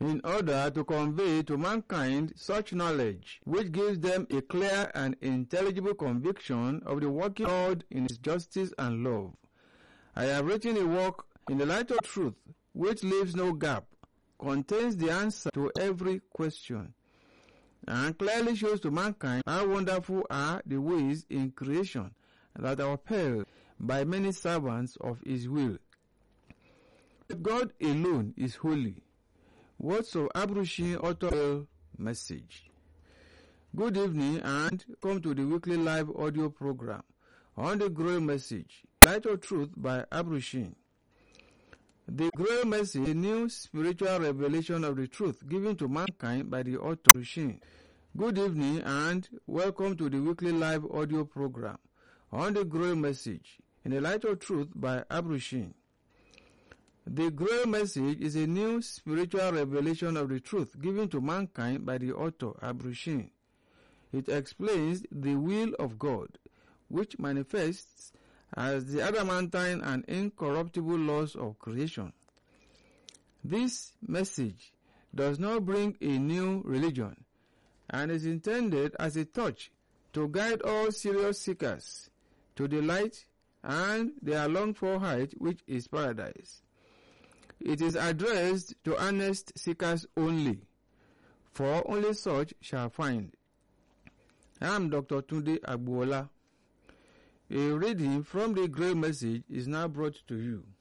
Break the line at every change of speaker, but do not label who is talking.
in order to convey to mankind such knowledge which gives them a clear and intelligible conviction of the working of God in His justice and love. I have written a work in the light of truth which leaves no gap, contains the answer to every question, and clearly shows to mankind how wonderful are the ways in creation that are upheld by many servants of His will. God alone is holy. Words of Abrushin author message. Good evening and come to the weekly live audio program on the Grail Message, Light of Truth by Abrushin. The Grail Message is a new spiritual revelation of the truth given to mankind by the author Abrushin. Good evening and welcome to the weekly live audio program on the Grail Message in the Light of Truth by Abrushin. The Grail Message is a new spiritual revelation of the truth given to mankind by the author Abrushin. It explains the will of God, which manifests as the adamantine and incorruptible laws of creation. This message does not bring a new religion and is intended as a touch to guide all serious seekers to the light and their longed-for height, which is paradise. It is addressed to earnest seekers only, for only such shall find. I am Dr. Tunde Agbuola. A reading from the Grail Message is now brought to you.